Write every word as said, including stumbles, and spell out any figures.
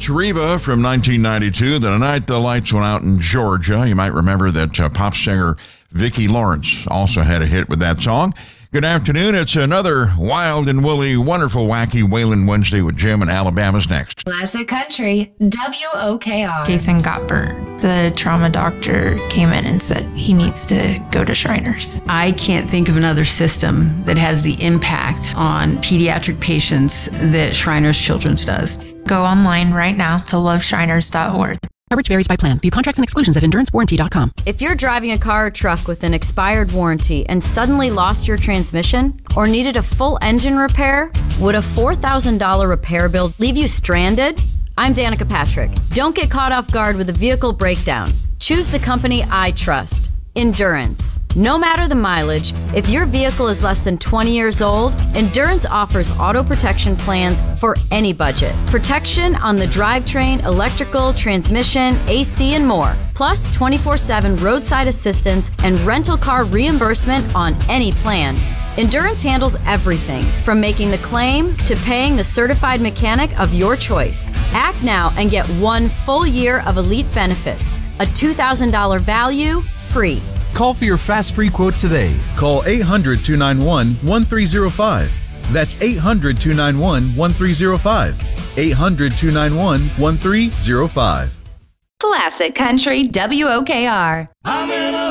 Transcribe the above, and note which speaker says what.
Speaker 1: It's Reba from nineteen ninety-two. The night the lights went out in Georgia. You might remember that uh, pop singer Vicki Lawrence also had a hit with that song. Good afternoon. It's another wild and woolly, wonderful, wacky Waylon Wednesday with Jim, and Alabama's next.
Speaker 2: Classic Country, W O K R.
Speaker 3: Jason got burnt. The trauma doctor came in and said he needs to go to Shriners.
Speaker 4: I can't think of another system that has the impact on pediatric patients that Shriners Children's does.
Speaker 3: Go online right now to love shriners dot org.
Speaker 5: Coverage varies by plan. View contracts and exclusions at endurance warranty dot com.
Speaker 6: If you're driving a car or truck with an expired warranty and suddenly lost your transmission or needed a full engine repair, would a four thousand dollars repair bill leave you stranded? I'm Danica Patrick. Don't get caught off guard with a vehicle breakdown. Choose the company I trust. Endurance. No matter the mileage, if your vehicle is less than twenty years old, Endurance offers auto protection plans for any budget. Protection on the drivetrain, electrical, transmission, A C, and more. Plus twenty-four seven roadside assistance and rental car reimbursement on any plan. Endurance handles everything from making the claim to paying the certified mechanic of your choice. Act now and get one full year of elite benefits. A two thousand dollars value, free.
Speaker 7: Call for your fast free quote today. Call eight hundred, two nine one, one three zero five. That's eight hundred, two nine one, one three zero five. eight hundred, two nine one, one three zero five.
Speaker 2: Classic Country, W O K R.
Speaker 8: I'm in a